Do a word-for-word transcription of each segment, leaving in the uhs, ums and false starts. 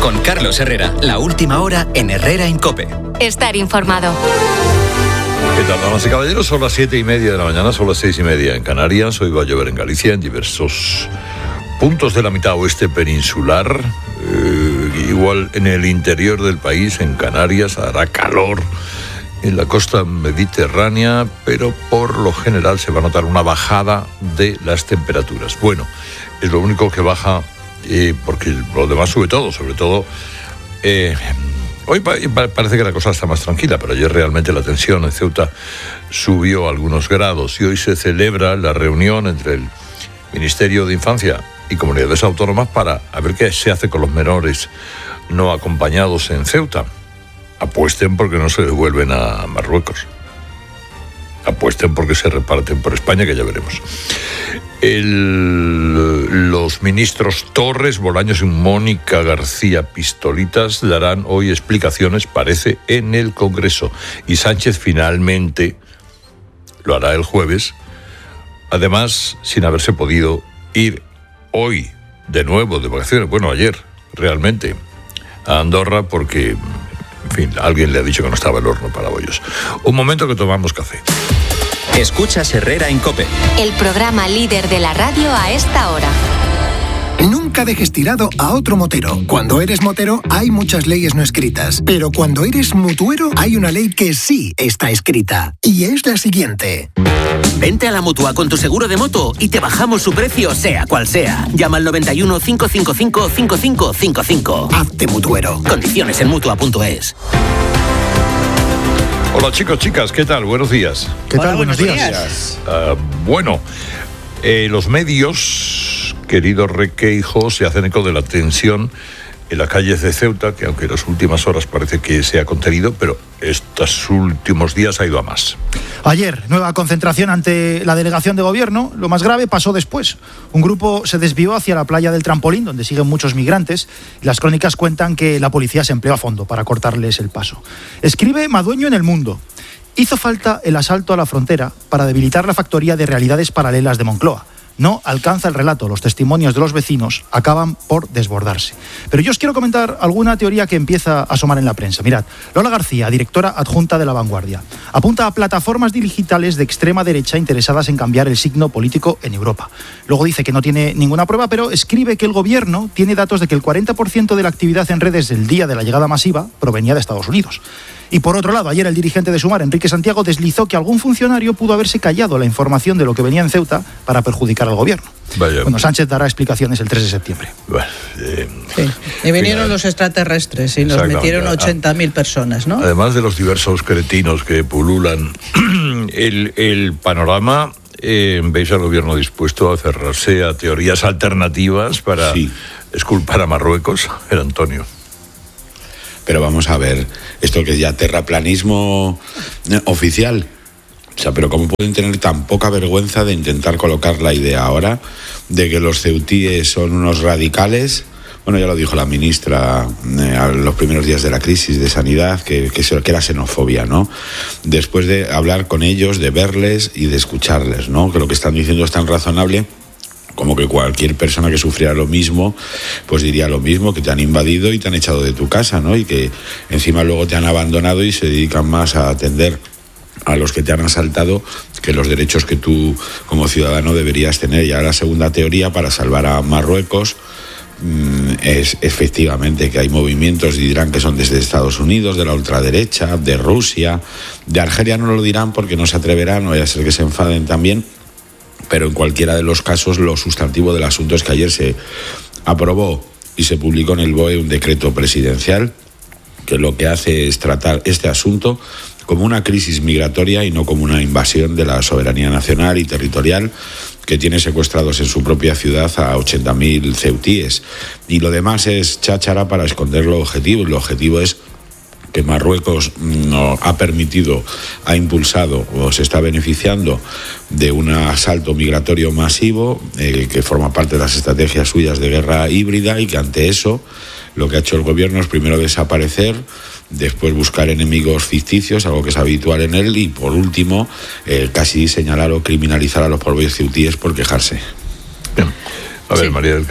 Con Carlos Herrera, la última hora en Herrera en COPE. Estar informado. ¿Qué tal, damas y caballeros? Son las siete y media de la mañana, son las seis y media en Canarias. Hoy va a llover en Galicia, en diversos puntos de la mitad oeste peninsular. Eh, igual en el interior del país, en Canarias, hará calor. En la costa mediterránea, pero por lo general se va a notar una bajada de las temperaturas. Bueno, es lo único que baja, eh, porque lo demás sube todo, sobre todo... Eh, hoy pa- parece que la cosa está más tranquila, pero ayer realmente la tensión en Ceuta subió algunos grados y hoy se celebra la reunión entre el Ministerio de Infancia y Comunidades Autónomas para a ver qué se hace con los menores no acompañados en Ceuta. Apuesten porque no se devuelven a Marruecos. Apuesten porque se reparten por España, que ya veremos. El, los ministros Torres, Bolaños y Mónica García Pistolitas darán hoy explicaciones, parece, en el Congreso. Y Sánchez finalmente lo hará el jueves. Además, sin haberse podido ir hoy de nuevo de vacaciones, bueno, ayer, realmente, a Andorra porque... En fin, alguien le ha dicho que no estaba el horno para bollos. Un momento que tomamos café. Escuchas Herrera en COPE. El programa líder de la radio a esta hora. Nunca dejes tirado a otro motero. Cuando eres motero hay muchas leyes no escritas, pero cuando eres mutuero hay una ley que sí está escrita. Y es la siguiente. Vente a la Mutua con tu seguro de moto y te bajamos su precio sea cual sea. Llama al noventa y uno, cinco cinco cinco, cinco cinco cinco cinco. Hazte mutuero. Condiciones en mutua punto es. Hola chicos, chicas, ¿qué tal? Buenos días. ¿Qué Hola, tal? Buenos buenos días. días. Uh, bueno, eh, los medios, querido Requeijo, se hacen eco de la tensión en las calles de Ceuta, que aunque en las últimas horas parece que se ha contenido, pero estos últimos días ha ido a más. Ayer, nueva concentración ante la delegación de gobierno. Lo más grave pasó después. Un grupo se desvió hacia la playa del Trampolín, donde siguen muchos migrantes. Las crónicas cuentan que la policía se empleó a fondo para cortarles el paso. Escribe Madueño en El Mundo. Hizo falta el asalto a la frontera para debilitar la factoría de realidades paralelas de Moncloa. No alcanza el relato, los testimonios de los vecinos acaban por desbordarse. Pero yo os quiero comentar alguna teoría que empieza a asomar en la prensa. Mirad, Lola García, directora adjunta de La Vanguardia, apunta a plataformas digitales de extrema derecha interesadas en cambiar el signo político en Europa. Luego dice que no tiene ninguna prueba, pero escribe que el gobierno tiene datos de que el cuarenta por ciento de la actividad en redes del día de la llegada masiva provenía de Estados Unidos. Y por otro lado, ayer el dirigente de Sumar, Enrique Santiago, deslizó que algún funcionario pudo haberse callado la información de lo que venía en Ceuta para perjudicar al gobierno. Vaya. Bueno, Sánchez dará explicaciones el tres de septiembre. Bueno, eh, Sí. Y vinieron final. los extraterrestres y nos Exactamente. metieron ochenta mil personas, ¿no? Además de los diversos cretinos que pululan, el, el panorama, eh, veis al gobierno dispuesto a cerrarse a teorías alternativas para Sí. exculpar a Marruecos, el Antonio. Pero vamos a ver, esto que es ya terraplanismo eh, oficial. O sea, pero ¿cómo pueden tener tan poca vergüenza de intentar colocar la idea ahora de que los ceutíes son unos radicales? Bueno, ya lo dijo la ministra eh, a los primeros días de la crisis de sanidad, que, que, que era xenofobia, ¿no? Después de hablar con ellos, de verles y de escucharles, ¿no? Que lo que están diciendo es tan razonable como que cualquier persona que sufriera lo mismo, pues diría lo mismo, que te han invadido y te han echado de tu casa, ¿no? Y que encima luego te han abandonado y se dedican más a atender a los que te han asaltado que los derechos que tú como ciudadano deberías tener. Y ahora la segunda teoría para salvar a Marruecos mmm, es efectivamente que hay movimientos y dirán que son desde Estados Unidos, de la ultraderecha, de Rusia, de Argelia no lo dirán porque no se atreverán, no vaya a ser que se enfaden también. Pero en cualquiera de los casos, lo sustantivo del asunto es que ayer se aprobó y se publicó en el B O E un decreto presidencial que lo que hace es tratar este asunto como una crisis migratoria y no como una invasión de la soberanía nacional y territorial que tiene secuestrados en su propia ciudad a ochenta mil ceutíes. Y lo demás es cháchara para esconder lo objetivo, y lo objetivo es que Marruecos no ha permitido, ha impulsado o se está beneficiando de un asalto migratorio masivo eh, que forma parte de las estrategias suyas de guerra híbrida, y que ante eso lo que ha hecho el gobierno es primero desaparecer, después buscar enemigos ficticios, algo que es habitual en él, y por último eh, casi señalar o criminalizar a los propios ceutíes por quejarse. Bien. A ver, Sí. María del Carmen.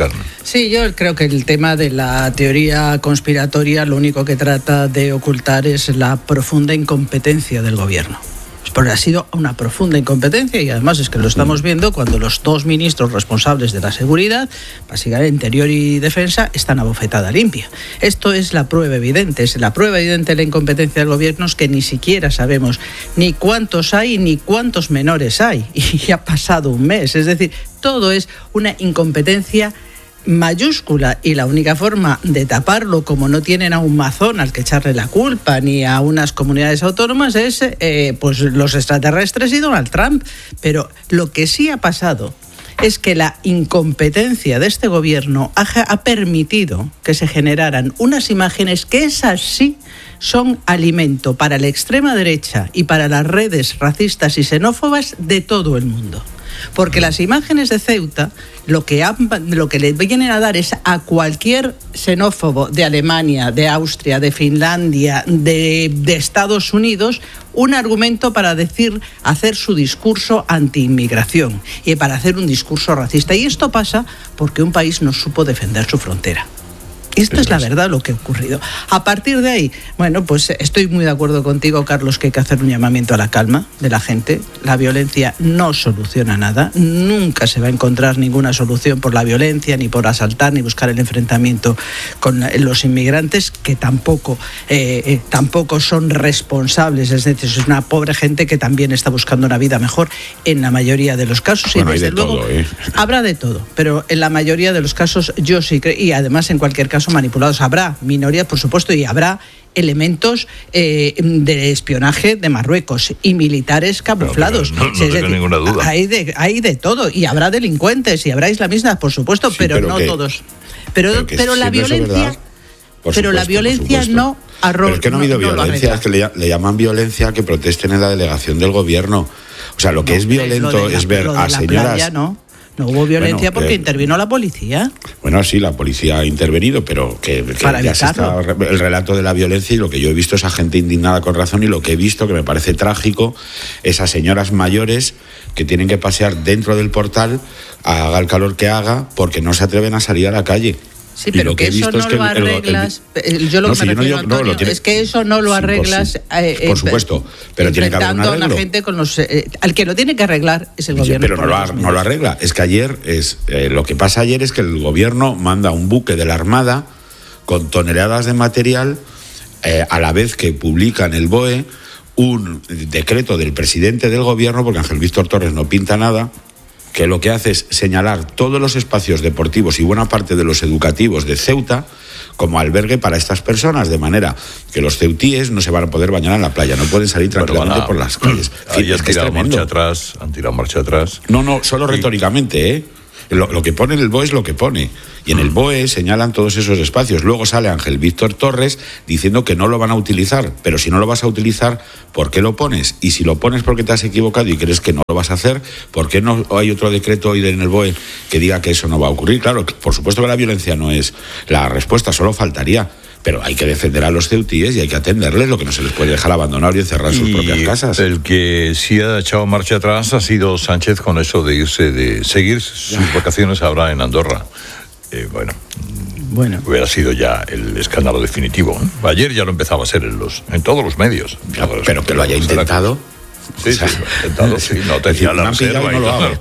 Sí, yo creo que el tema de la teoría conspiratoria lo único que trata de ocultar es la profunda incompetencia del gobierno. Porque ha sido una profunda incompetencia y además es que lo estamos viendo cuando los dos ministros responsables de la seguridad, básicamente Interior y Defensa, están a bofetada limpia. Esto es la prueba evidente, es la prueba evidente de la incompetencia del gobierno, es que ni siquiera sabemos ni cuántos hay ni cuántos menores hay. Y ha pasado un mes, es decir, todo es una incompetencia mayúscula y la única forma de taparlo, como no tienen a un mazón al que echarle la culpa ni a unas comunidades autónomas, es eh, pues los extraterrestres y Donald Trump. Pero lo que sí ha pasado es que la incompetencia de este gobierno ha, ha permitido que se generaran unas imágenes que esas sí son alimento para la extrema derecha y para las redes racistas y xenófobas de todo el mundo. Porque las imágenes de Ceuta lo que, han, lo que le vienen a dar es a cualquier xenófobo de Alemania, de Austria, de Finlandia, de, de Estados Unidos, un argumento para decir, hacer su discurso anti-inmigración y para hacer un discurso racista. Y esto pasa porque un país no supo defender su frontera. Esta es la verdad lo que ha ocurrido. A partir de ahí, bueno, pues estoy muy de acuerdo contigo, Carlos, que hay que hacer un llamamiento a la calma de la gente. La violencia no soluciona nada. Nunca se va a encontrar ninguna solución por la violencia, ni por asaltar, ni buscar el enfrentamiento con los inmigrantes, que tampoco, eh, eh, tampoco son responsables. Es decir, es una pobre gente que también está buscando una vida mejor en la mayoría de los casos. Bueno, y desde hay de luego todo, ¿eh? Habrá de todo, pero en la mayoría de los casos yo sí creo, y además en cualquier caso manipulados. Habrá minorías, por supuesto, y habrá elementos eh, de espionaje de Marruecos y militares camuflados. No, no, no sí, tengo decir, ninguna duda. Hay de, hay de todo, y habrá delincuentes, y habrá islamistas, por supuesto, Sí, pero, pero no que- todos. Pero, pero que pero la siendo eso violencia... verdad, por Pero la supuesto, violencia por supuesto. no arroja. Pero es que no ha habido no lo violencia, arregla. es que le, le llaman violencia que protesten en la delegación del gobierno. O sea, lo que No, es hombre, violento lo de la- es ver lo de a la señoras... playa, no. No hubo violencia Bueno, porque eh, intervino la policía. Bueno, sí, la policía ha intervenido, pero que, que Para ya se está evitarlo. el relato de la violencia, y lo que yo he visto es a gente indignada con razón, y lo que he visto, que me parece trágico, es a señoras mayores que tienen que pasear dentro del portal, haga el calor que haga, porque no se atreven a salir a la calle. Sí, Y pero lo que, he eso visto no es que lo el- el- el- arreglas. eh, yo lo No, que si me yo no refiero, digo- no, lo Antonio, tiene- es que eso no lo Sí, por arreglas. sí. eh, Por eh, supuesto, pero tiene que haber un enfrentando a la arreglo. gente con los. eh, al que lo tiene que arreglar es el Sí, gobierno. pero no por lo, los ar- medios. no lo arregla. Es que ayer, es eh, lo que pasa ayer es que el gobierno manda un buque de la Armada con toneladas de material, eh, a la vez que publica en el B O E un decreto del presidente del gobierno, porque Ángel Víctor Torres no pinta nada, que lo que hace es señalar todos los espacios deportivos y buena parte de los educativos de Ceuta como albergue para estas personas, de manera que los ceutíes no se van a poder bañar en la playa, no pueden salir Bueno, tranquilamente van a- por las calles. Ahí Sí, han es que es tirado tremendo. marcha atrás, han tirado marcha atrás. No, no, solo Sí. retóricamente, ¿eh? Lo, lo que pone en el B O E es lo que pone. Y en el B O E señalan todos esos espacios. Luego sale Ángel Víctor Torres diciendo que no lo van a utilizar. Pero si no lo vas a utilizar, ¿por qué lo pones? Y si lo pones porque te has equivocado y crees que no lo vas a hacer, ¿por qué no hay otro decreto hoy en el B O E que diga que eso no va a ocurrir? Claro, por supuesto que la violencia no es la respuesta, solo faltaría. Pero hay que defender a los ceutíes y hay que atenderles, lo que no se les puede dejar abandonar y encerrar sus Y propias casas. el que sí ha echado marcha atrás ha sido Sánchez con eso de irse, de seguir sus vacaciones ahora en Andorra. Eh, bueno, Bueno. hubiera sido ya el escándalo definitivo. ¿eh? Ayer ya lo empezaba a ser en, los, en todos los medios. Ya, pero que lo haya intentado. Sí, O sea, sí, lo ha intentado, sí, no es decir, tenía me la han pillado reserva y no lo hago.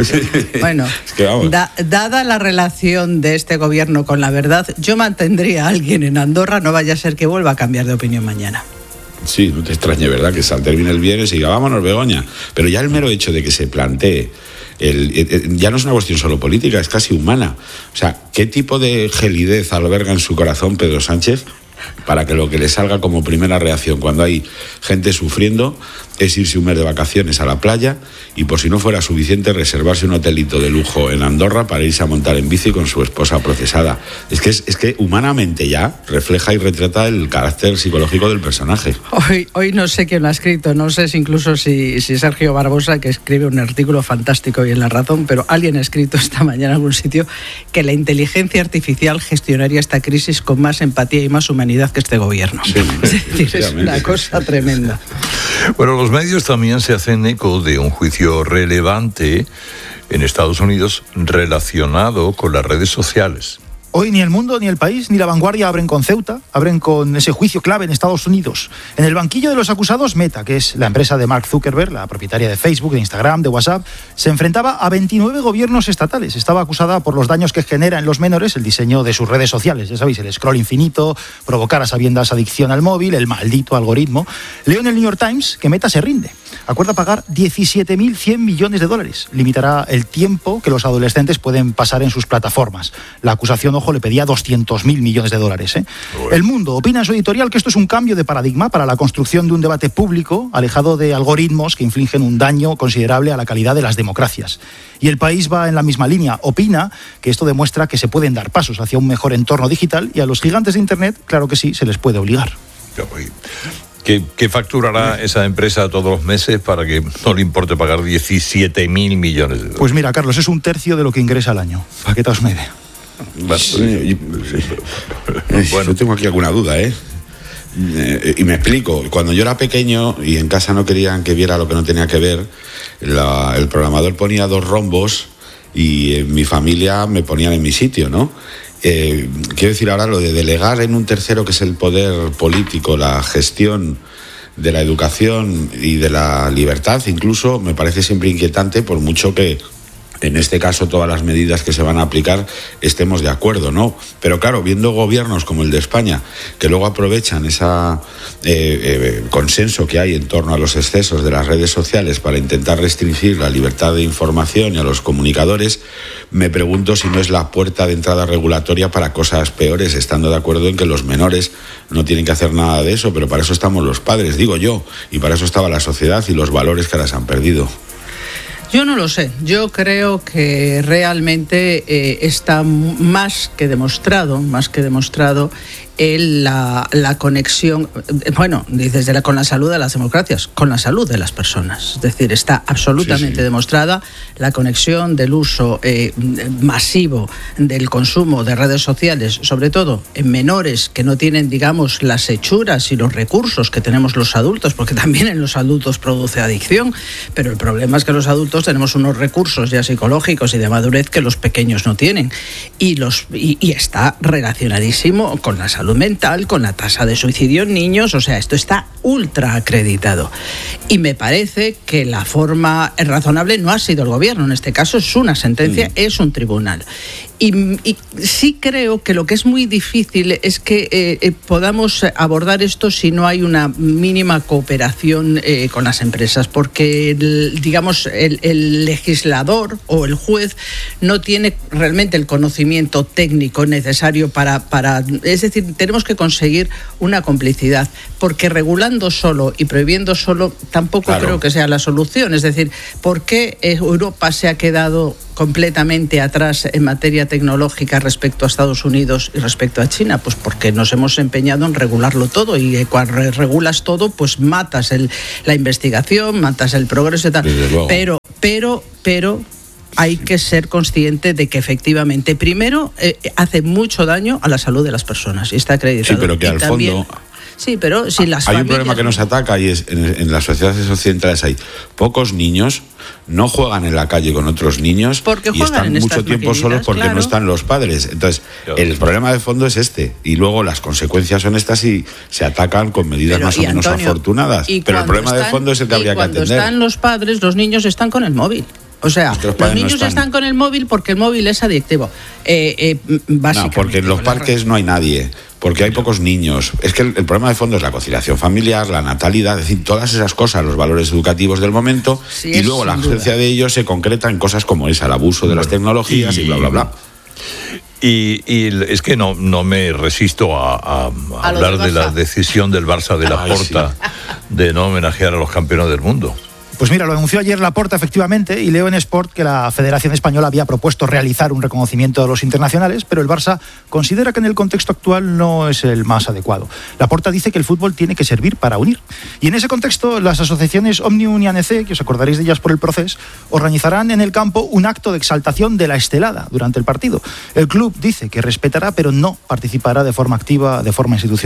y Bueno, Es que vamos. da- dada la relación de este gobierno con la verdad, yo mantendría a alguien en Andorra, no vaya a ser que vuelva a cambiar de opinión mañana. Sí, no te extrañe, ¿verdad? Que Salter viene el viernes y diga, vámonos, Begoña. Pero ya el mero hecho de que se plantee, el, el- el- ya no es una cuestión solo política, es casi humana. O sea, ¿qué tipo de gelidez alberga en su corazón Pedro Sánchez para que lo que le salga como primera reacción cuando hay gente sufriendo es irse un mes de vacaciones a la playa y, por si no fuera suficiente, reservarse un hotelito de lujo en Andorra para irse a montar en bici con su esposa procesada? Es que, es, es que humanamente ya refleja y retrata el carácter psicológico del personaje. Hoy, hoy no sé quién lo ha escrito, no sé si incluso si, si Sergio Barbosa, que escribe un artículo fantástico y en La Razón, pero alguien ha escrito esta mañana en algún sitio que la inteligencia artificial gestionaría esta crisis con más empatía y más humanidad que este gobierno. Sí, es decir, es efectivamente, una sí, cosa tremenda. Bueno, los Los medios también se hacen eco de un juicio relevante en Estados Unidos relacionado con las redes sociales. Hoy ni El Mundo, ni El País, ni La Vanguardia abren con Ceuta, abren con ese juicio clave en Estados Unidos. En el banquillo de los acusados, Meta, que es la empresa de Mark Zuckerberg, la propietaria de Facebook, de Instagram, de WhatsApp, se enfrentaba a veintinueve gobiernos estatales. Estaba acusada por los daños que genera en los menores el diseño de sus redes sociales. Ya sabéis, el scroll infinito, provocar a sabiendas adicción al móvil, el maldito algoritmo. Leo en el New York Times que Meta se rinde. Acuerda pagar diecisiete mil cien millones de dólares. Limitará el tiempo que los adolescentes pueden pasar en sus plataformas. La acusación, ojo, le pedía doscientos mil millones de dólares. ¿eh? Bueno. El Mundo opina en su editorial que esto es un cambio de paradigma para la construcción de un debate público alejado de algoritmos que infligen un daño considerable a la calidad de las democracias. Y El País va en la misma línea. Opina que esto demuestra que se pueden dar pasos hacia un mejor entorno digital y a los gigantes de Internet, claro que sí, se les puede obligar. ¿Qué, qué facturará esa empresa todos los meses para que no le importe pagar diecisiete mil millones de dólares? Pues mira, Carlos, es un tercio de lo que ingresa al año. Para que te hagas una idea. Sí, bueno. Yo tengo aquí alguna duda, ¿eh? Eh, y me explico. Cuando yo era pequeño y en casa no querían que viera lo que no tenía que ver, la, el programador ponía dos rombos y en mi familia me ponían en mi sitio, ¿no? Eh, quiero decir ahora lo de delegar en un tercero, que es el poder político, la gestión de la educación y de la libertad, incluso me parece siempre inquietante, por mucho que en este caso todas las medidas que se van a aplicar estemos de acuerdo, ¿no? Pero claro, viendo gobiernos como el de España, que luego aprovechan ese eh, eh, consenso que hay en torno a los excesos de las redes sociales para intentar restringir la libertad de información y a los comunicadores, me pregunto si no es la puerta de entrada regulatoria para cosas peores, estando de acuerdo en que los menores no tienen que hacer nada de eso, pero para eso estamos los padres, digo yo, y para eso estaba la sociedad y los valores que ahora se han perdido. Yo no lo sé. Yo creo que realmente eh, está más que demostrado, más que demostrado el, la, la conexión, bueno, dices de la, con la salud de las democracias, con la salud de las personas. Es decir, está absolutamente sí, sí. demostrada la conexión del uso eh, masivo del consumo de redes sociales, sobre todo en menores que no tienen, digamos, las hechuras y los recursos que tenemos los adultos, porque también en los adultos produce adicción, pero el problema es que los adultos tenemos unos recursos ya psicológicos y de madurez que los pequeños no tienen. Y, los, y, y está relacionadísimo con la salud mental, con la tasa de suicidio en niños, o sea, esto está ultra acreditado. Y me parece que la forma razonable no ha sido el gobierno, en este caso es una sentencia, mm. es un tribunal. Y, y sí creo que lo que es muy difícil es que eh, podamos abordar esto si no hay una mínima cooperación eh, con las empresas, porque el, digamos el, el legislador o el juez no tiene realmente el conocimiento técnico necesario para, para es decir, tenemos que conseguir una complicidad, porque regulando solo y prohibiendo solo tampoco claro. creo que sea la solución. Es decir, ¿por qué Europa se ha quedado completamente atrás en materia tecnológica respecto a Estados Unidos y respecto a China? Pues porque nos hemos empeñado en regularlo todo, y cuando regulas todo, pues matas el, la investigación, matas el progreso y tal. Pero, pero, pero hay que ser consciente de que efectivamente, primero, eh, hace mucho daño a la salud de las personas, y está acreditado. Sí, pero que y al también, fondo... Sí, pero si las hay familias... un problema que nos ataca, y es en, en las sociedades occidentales hay pocos niños, no juegan en la calle con otros niños porque y están mucho tiempo solos porque claro. no están los padres. Entonces, claro. el problema de fondo es este, y luego las consecuencias son estas y se atacan con medidas pero, más o menos Antonio, afortunadas. Pero el problema están, de fondo es el que habría que atender. Cuando están los padres, los niños están con el móvil. O sea, los, los niños no están... están con el móvil porque el móvil es adictivo. Eh, eh, básicamente. No, porque en los parques no hay nadie, porque hay pocos niños. Es que el, el problema de fondo es la conciliación familiar, la natalidad, es decir, todas esas cosas, los valores educativos del momento, sí, y luego la ausencia de ellos se concreta en cosas como esa, el abuso de las tecnologías y, y bla, bla, bla. Y, y es que no, no me resisto a, a, a, a hablar de la decisión del Barça de Laporta sí. de no homenajear a los campeones del mundo. Pues mira, lo anunció ayer Laporta, efectivamente, y leo en Sport que la Federación Española había propuesto realizar un reconocimiento de los internacionales, pero el Barça considera que en el contexto actual no es el más adecuado. Laporta dice que el fútbol tiene que servir para unir. Y en ese contexto, las asociaciones Òmnium y A N C, que os acordaréis de ellas por el proceso, organizarán en el campo un acto de exaltación de la estelada durante el partido. El club dice que respetará, pero no participará de forma activa, de forma institucional.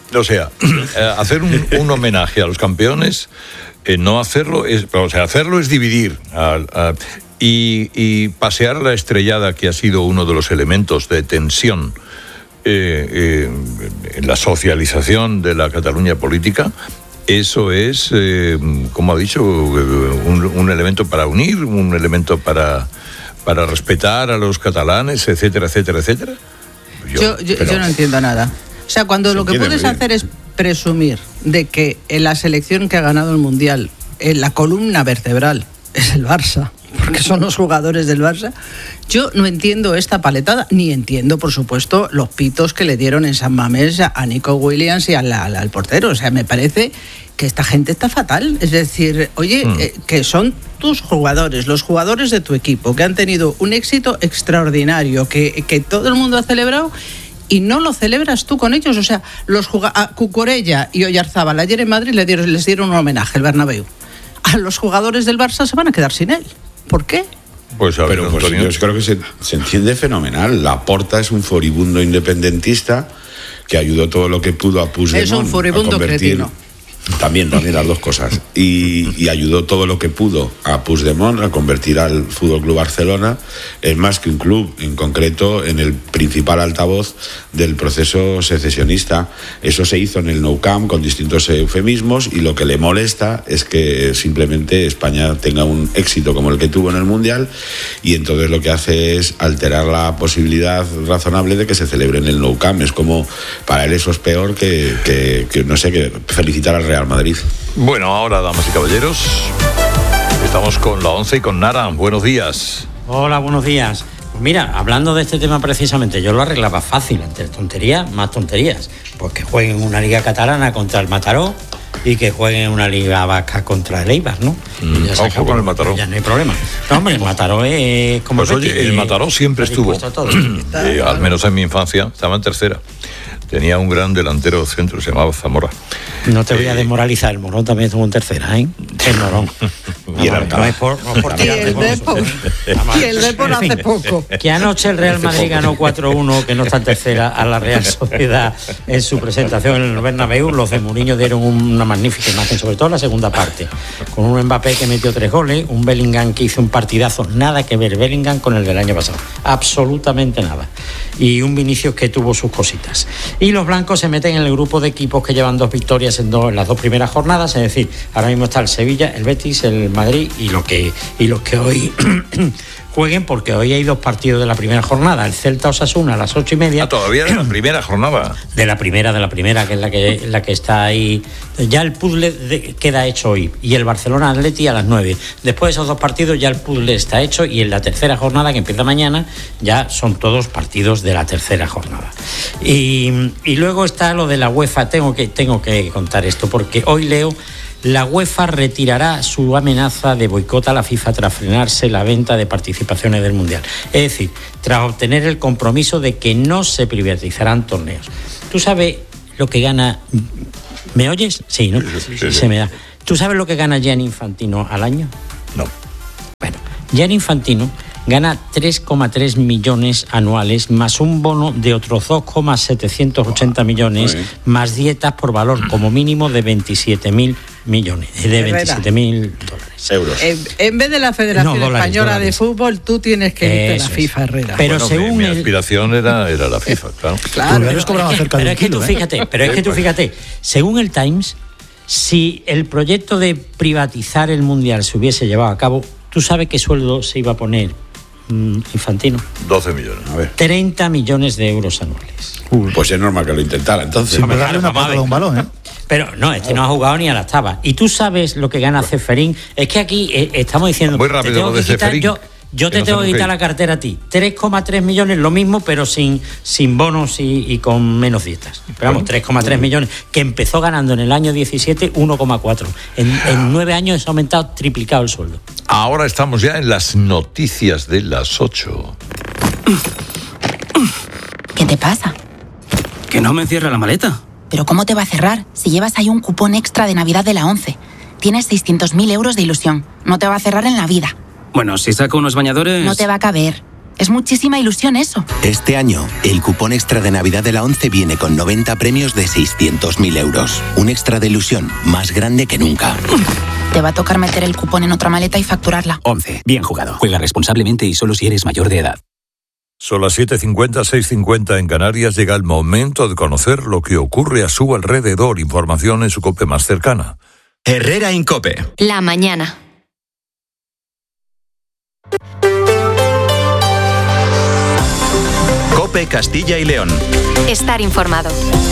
O sea, hacer un, un homenaje a los campeones, eh, no hacerlo es, o sea, hacerlo es dividir a, a, y, y pasear la estrellada, que ha sido uno de los elementos de tensión eh, eh, en la socialización de la Cataluña política. Eso es, eh, como ha dicho, un, un elemento para unir, un elemento para, para respetar a los catalanes, etcétera, etcétera, etcétera. Yo, yo, yo, yo no entiendo nada. O sea, cuando lo que puedes hacer es presumir de que en la selección que ha ganado el Mundial, en la columna vertebral es el Barça, porque son los jugadores del Barça, yo no entiendo esta paletada, ni entiendo, por supuesto, los pitos que le dieron en San Mamés a Nico Williams y al, al, al portero. O sea, me parece que esta gente está fatal. Es decir, oye, mm. eh, que son tus jugadores, los jugadores de tu equipo, que han tenido un éxito extraordinario, que, que todo el mundo ha celebrado, y no lo celebras tú con ellos. O sea, los juga- a Cucurella y Oyarzábal ayer en Madrid les dieron, les dieron un homenaje, el Bernabéu. A los jugadores del Barça se van a quedar sin él. ¿Por qué? Pues a ver, Pero pues, yo creo que se, se entiende fenomenal. Laporta es un furibundo independentista que ayudó todo lo que pudo a Puigdemont. Es un furibundo cretino. También, también las dos cosas. Y, y ayudó todo lo que pudo a Puigdemont a convertir al Fútbol Club Barcelona en más que un club, en concreto en el principal altavoz del proceso secesionista. Eso se hizo en el Nou Camp con distintos eufemismos, y lo que le molesta es que simplemente España tenga un éxito como el que tuvo en el Mundial, y entonces lo que hace es alterar la posibilidad razonable de que se celebre en el Nou Camp. Es como, para él eso es peor que, que, que no sé, que felicitar al Real Real Madrid. Bueno, ahora, damas y caballeros, estamos con la once y con Nara. Buenos días. Hola, buenos días. Pues mira, hablando de este tema precisamente, yo lo arreglaba fácil, entre tonterías, más tonterías. Pues que jueguen una liga catalana contra el Mataró y que jueguen una liga vasca contra el Eibar, ¿no? Mm, ya ojo con el Mataró. Ya no hay problema. No, hombre, el Mataró es como... Pues oye, el Mataró siempre estuvo, eh, al menos en mi infancia, estaba en tercera. Tenía un gran delantero centro, se llamaba Zamora. No te voy eh, a desmoralizar, el Morón también estuvo en tercera, ¿eh? El Morón. Y el Alcalá. No es por, no es por Y el Depor. Y el Depor hace poco. Que anoche el Real Madrid ganó cuatro uno, que no está en tercera, a la Real Sociedad en su presentación en el Bernabéu. Los de Mourinho dieron una magnífica imagen, sobre todo en la segunda parte, con un Mbappé que metió tres goles, un Bellingham que hizo un partidazo, nada que ver Bellingham con el del año pasado, absolutamente nada, y un Vinicius que tuvo sus cositas. Y los blancos se meten en el grupo de equipos que llevan dos victorias en, dos, en las dos primeras jornadas, es decir, ahora mismo está el Sevilla, el Betis, el Madrid y lo que y los que hoy jueguen, porque hoy hay dos partidos de la primera jornada, el Celta Osasuna a las ocho y media. Ah, todavía de la primera jornada. De la primera, de la primera, que es la que, la que está ahí. Ya el puzzle de, queda hecho hoy. Y el Barcelona Atleti a las nueve. Después de esos dos partidos ya el puzzle está hecho, y en la tercera jornada, que empieza mañana, ya son todos partidos de la tercera jornada. Y, y luego está lo de la UEFA. Tengo que, tengo que contar esto, porque hoy leo: la UEFA retirará su amenaza de boicot a la FIFA tras frenarse la venta de participaciones del Mundial. Es decir, tras obtener el compromiso de que no se privatizarán torneos. ¿Tú sabes lo que gana? ¿Me oyes? Sí, ¿no? Sí, sí. Se me da. ¿Tú sabes lo que gana Gianni Infantino al año? No. Bueno, Gianni Infantino gana tres coma tres millones anuales, más un bono de otros dos coma setecientos ochenta millones, Ay. más dietas por valor como mínimo de veintisiete mil millones, de veintisiete mil dólares. Euros. En, en vez de la Federación No, dólares, Española dólares. de Fútbol, tú tienes que irte a la Eso es. FIFA, Herrera. Pero Bueno, según mi, mi el- aspiración era, era la FIFA, claro. Claro. Pero ellos cobraban es que, cerca de pero un es que kilo, tú ¿eh? fíjate, pero es que tú fíjate, según el Times, si el proyecto de privatizar el Mundial se hubiese llevado a cabo, ¿tú sabes qué sueldo se iba a poner mmm, Infantino? doce millones. A ver. treinta millones de euros anuales. Pues es normal que lo intentara, entonces. Sin pegarle una vamos a patada ver. a un balón, ¿eh? Pero no, este no ha jugado ni a las tabas. ¿Y tú sabes lo que gana Ceferín? Es que aquí eh, estamos diciendo... Muy te rápido tengo lo de que quitar- Ceferín. Yo, yo Que te no tengo que sabemos quitar qué. la cartera a ti. tres coma tres millones, lo mismo, pero sin, sin bonos y, y con menos dietas. Pero vamos, tres coma tres millones, que empezó ganando en el año diecisiete uno coma cuatro. En, en nueve años ha aumentado, triplicado el sueldo. Ahora estamos ya en las noticias de las ocho. ¿Qué te pasa? Que no me cierra la maleta. ¿Pero cómo te va a cerrar si llevas ahí un cupón extra de Navidad de la ONCE? Tienes seiscientos mil euros de ilusión. No te va a cerrar en la vida. Bueno, si saco unos bañadores... No te va a caber. Es muchísima ilusión eso. Este año, el cupón extra de Navidad de la ONCE viene con noventa premios de seiscientos mil euros. Un extra de ilusión más grande que nunca. Te va a tocar meter el cupón en otra maleta y facturarla. ONCE. Bien jugado. Juega responsablemente y solo si eres mayor de edad. Son las siete cincuenta, seis cincuenta en Canarias. Llega el momento de conocer lo que ocurre a su alrededor. Información en su COPE más cercana. Herrera Incope. La mañana. COPE Castilla y León. Estar informado.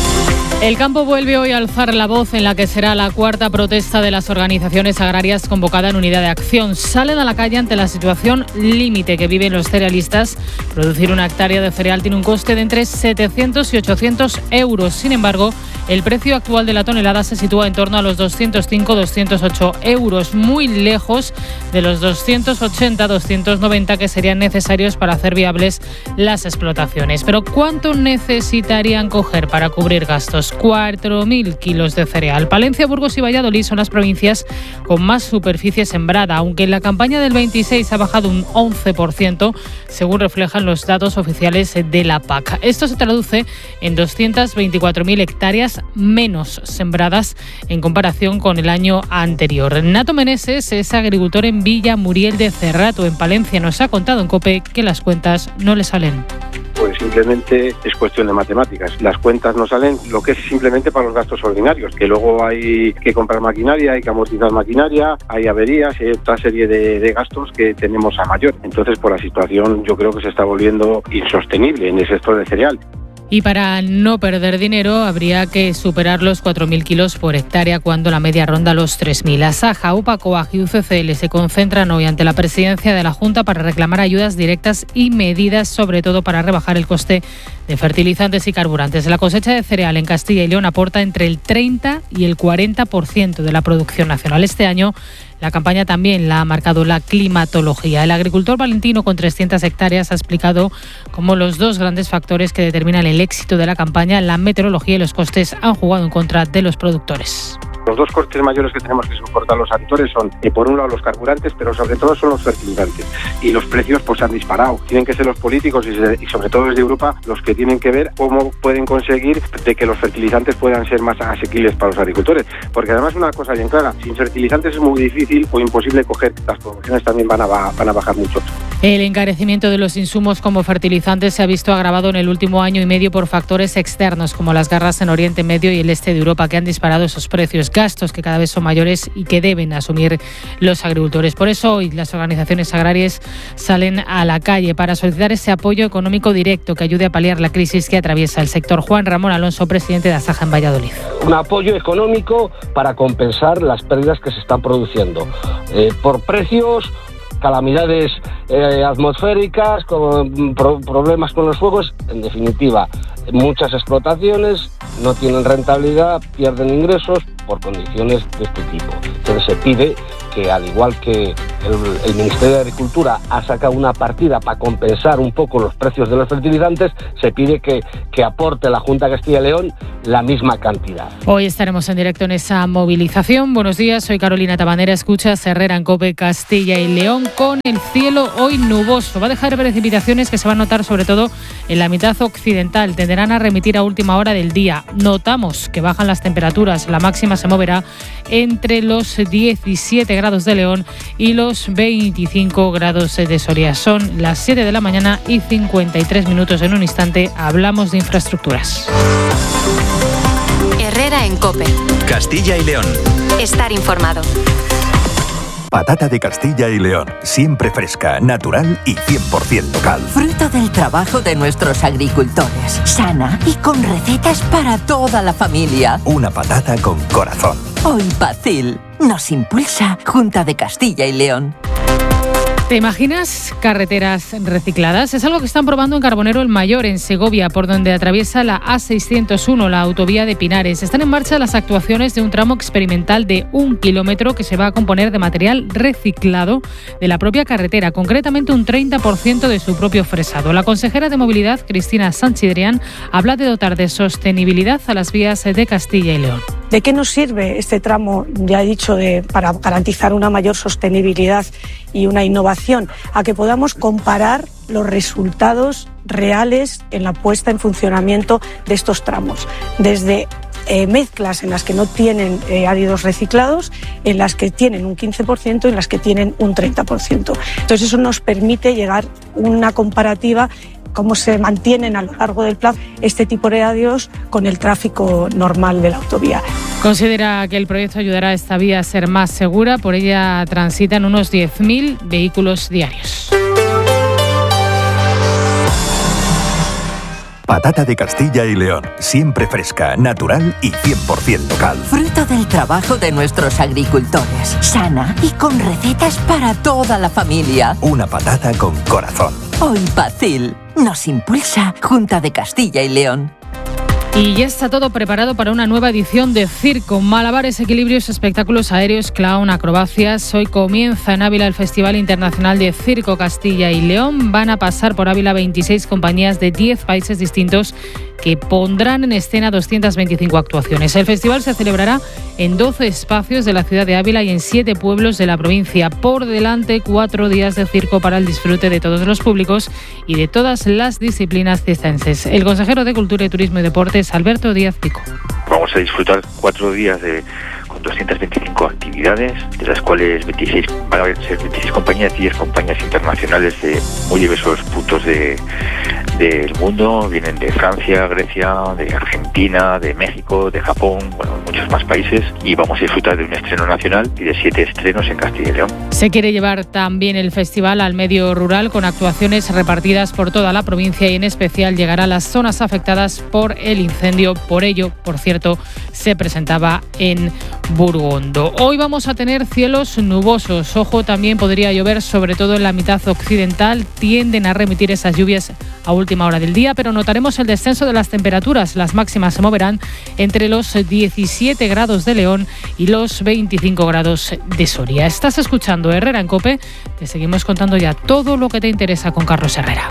El campo vuelve hoy a alzar la voz en la que será la cuarta protesta de las organizaciones agrarias convocada en unidad de acción. Salen a la calle ante la situación límite que viven los cerealistas. Producir una hectárea de cereal tiene un coste de entre setecientos y ochocientos euros. Sin embargo, el precio actual de la tonelada se sitúa en torno a los doscientos cinco a doscientos ocho euros, muy lejos de los doscientos ochenta a doscientos noventa que serían necesarios para hacer viables las explotaciones. Pero ¿cuánto necesitarían coger para cubrir gastos? cuatro mil kilos de cereal. Palencia, Burgos y Valladolid son las provincias con más superficie sembrada, aunque en la campaña del veintiséis ha bajado un once por ciento, según reflejan los datos oficiales de la P A C. Esto se traduce en doscientas veinticuatro mil hectáreas menos sembradas en comparación con el año anterior. Nato Meneses es agricultor en Villa Muriel de Cerrato, en Palencia. Nos ha contado en COPE que las cuentas no le salen. Pues simplemente es cuestión de matemáticas. Las cuentas no salen, lo que es simplemente para los gastos ordinarios, que luego hay que comprar maquinaria, hay que amortizar maquinaria, hay averías, hay otra serie de, de gastos que tenemos a mayor. Entonces, por la situación, yo creo que se está volviendo insostenible en el sector del cereal. Y para no perder dinero habría que superar los cuatro mil kilos por hectárea cuando la media ronda los tres mil. Asaja, UPA, COAG y U C C L se concentran hoy ante la presidencia de la Junta para reclamar ayudas directas y medidas, sobre todo para rebajar el coste de fertilizantes y carburantes. La cosecha de cereal en Castilla y León aporta entre el treinta y el cuarenta por ciento de la producción nacional. Este año la campaña también la ha marcado la climatología. El agricultor valentino con trescientas hectáreas ha explicado cómo los dos grandes factores que determinan el éxito de la campaña, la meteorología y los costes, han jugado en contra de los productores. Los dos costes mayores que tenemos que soportar los agricultores son, eh, por un lado, los carburantes, pero sobre todo son los fertilizantes. Y los precios pues se han disparado. Tienen que ser los políticos y, se, y sobre todo desde Europa los que tienen que ver cómo pueden conseguir de que los fertilizantes puedan ser más asequibles para los agricultores. Porque además una cosa bien clara, sin fertilizantes es muy difícil o imposible coger. Las producciones también van a, van a bajar mucho. El encarecimiento de los insumos como fertilizantes se ha visto agravado en el último año y medio por factores externos como las guerras en Oriente Medio y el este de Europa, que han disparado esos precios. Gastos que cada vez son mayores y que deben asumir los agricultores. Por eso hoy las organizaciones agrarias salen a la calle para solicitar ese apoyo económico directo que ayude a paliar la crisis que atraviesa el sector. Juan Ramón Alonso, presidente de Asaja en Valladolid. Un apoyo económico para compensar las pérdidas que se están produciendo eh, por precios, calamidades eh, atmosféricas, con pro- problemas con los fuegos. En definitiva, muchas explotaciones no tienen rentabilidad, pierden ingresos por condiciones de este tipo. Entonces se pide que, al igual que el, el Ministerio de Agricultura ha sacado una partida para compensar un poco los precios de los fertilizantes, se pide que, que aporte la Junta de Castilla y León la misma cantidad. Hoy estaremos en directo en esa movilización. Buenos días, soy Carolina Tabanera. Escuchas Herrera en COPE Castilla y León, con el cielo hoy nuboso. Va a dejar precipitaciones que se van a notar sobre todo en la mitad occidental. Tenderán a remitir a última hora del día. Notamos que bajan las temperaturas. La máxima se moverá entre los diecisiete grados de León y los veinticinco grados de Soria. Son las siete de la mañana y cincuenta y tres minutos. En un instante hablamos de infraestructuras. Herrera en COPE. Castilla y León. Estar informado. Patata de Castilla y León, siempre fresca, natural y cien por ciento local. Fruto del trabajo de nuestros agricultores, sana y con recetas para toda la familia. Una patata con corazón. Hoy Pacil nos impulsa Junta de Castilla y León. ¿Te imaginas carreteras recicladas? Es algo que están probando en Carbonero el Mayor, en Segovia, por donde atraviesa la A seiscientos uno, la autovía de Pinares. Están en marcha las actuaciones de un tramo experimental de un kilómetro que se va a componer de material reciclado de la propia carretera, concretamente un treinta por ciento de su propio fresado. La consejera de Movilidad, Cristina Sanchidrián, habla de dotar de sostenibilidad a las vías de Castilla y León. ¿De qué nos sirve este tramo, ya he dicho, de, para garantizar una mayor sostenibilidad y una innovación? A que podamos comparar los resultados reales en la puesta en funcionamiento de estos tramos, desde eh, mezclas en las que no tienen eh, áridos reciclados, en las que tienen un quince por ciento y en las que tienen un treinta por ciento. Entonces eso nos permite llegar a una comparativa cómo se mantienen a lo largo del plazo este tipo de radios con el tráfico normal de la autovía. Considera que el proyecto ayudará a esta vía a ser más segura, por ella transitan unos diez mil vehículos diarios. Patata de Castilla y León, siempre fresca, natural y cien por ciento local. Fruto del trabajo de nuestros agricultores, sana y con recetas para toda la familia. Una patata con corazón. Hoy Pacil nos impulsa Junta de Castilla y León. Y ya está todo preparado para una nueva edición de Circo. Malabares, equilibrios, espectáculos aéreos, clown, acrobacias. Hoy comienza en Ávila el Festival Internacional de Circo Castilla y León. Van a pasar por Ávila veintiséis compañías de diez países distintos que pondrán en escena doscientas veinticinco actuaciones. El festival se celebrará en doce espacios de la ciudad de Ávila y en siete pueblos de la provincia. Por delante, cuatro días de circo para el disfrute de todos los públicos y de todas las disciplinas cistenses. El consejero de Cultura y Turismo y Deportes, Alberto Díaz Pico. Vamos a disfrutar cuatro días de con doscientas veinticinco actividades, de las cuales veintiséis van a ser veintiséis compañías, diez compañías internacionales de muy diversos puntos de, del mundo. Vienen de Francia, Grecia, de Argentina, de México, de Japón, bueno, muchos más países, y vamos a disfrutar de un estreno nacional y de siete estrenos en Castilla y León. Se quiere llevar también el festival al medio rural con actuaciones repartidas por toda la provincia y en especial llegará a las zonas afectadas por el incendio. Por ello, por cierto, se presentaba en Burgondo. Hoy vamos a tener cielos nubosos. Ojo, también podría llover, sobre todo en la mitad occidental. Tienden a remitir esas lluvias a última hora del día, pero notaremos el descenso de las temperaturas. Las máximas se moverán entre los diecisiete grados de León y los veinticinco grados de Soria. Estás escuchando Herrera en COPE. Te seguimos contando ya todo lo que te interesa con Carlos Herrera.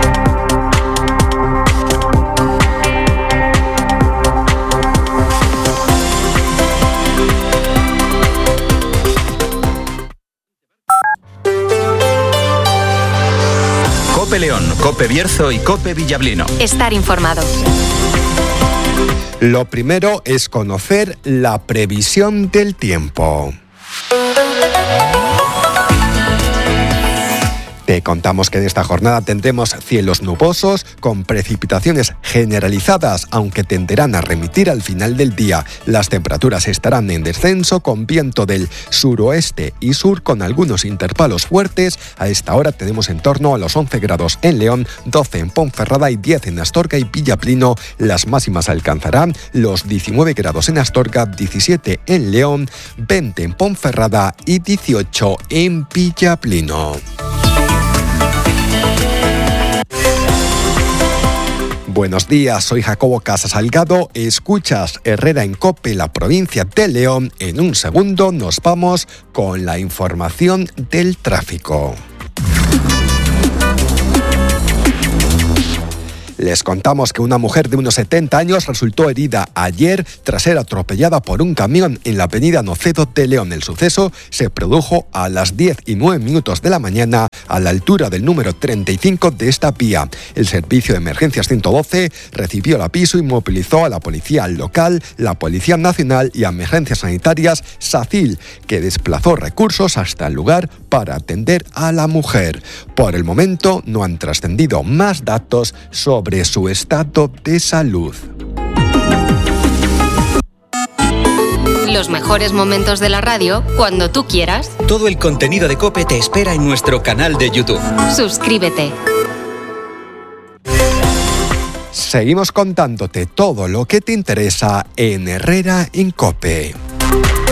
COPE León, COPE Bierzo y COPE Villablino. Estar informado. Lo primero es conocer la previsión del tiempo. Te contamos que en esta jornada tendremos cielos nubosos con precipitaciones generalizadas, aunque tenderán a remitir al final del día. Las temperaturas estarán en descenso con viento del suroeste y sur con algunos intervalos fuertes. A esta hora tenemos en torno a los once grados en León, doce en Ponferrada y diez en Astorga y Villablino. Las máximas alcanzarán los diecinueve grados en Astorga, diecisiete en León, veinte en Ponferrada y dieciocho en Villablino. Buenos días, soy Jacobo Casas Salgado, escuchas Herrera en COPE, la provincia de León. En un segundo nos vamos con la información del tráfico. Les contamos que una mujer de unos setenta años resultó herida ayer tras ser atropellada por un camión en la avenida Nocedo de León. El suceso se produjo a las diez y nueve minutos de la mañana a la altura del número treinta y cinco de esta vía. El servicio de emergencias ciento doce recibió el aviso y movilizó a la policía local, la Policía Nacional y a Emergencias Sanitarias SACIL, que desplazó recursos hasta el lugar para atender a la mujer. Por el momento no han trascendido más datos sobre su estado de salud. Los mejores momentos de la radio cuando tú quieras. Todo el contenido de COPE te espera en nuestro canal de YouTube. Suscríbete. Seguimos contándote todo lo que te interesa en Herrera en COPE.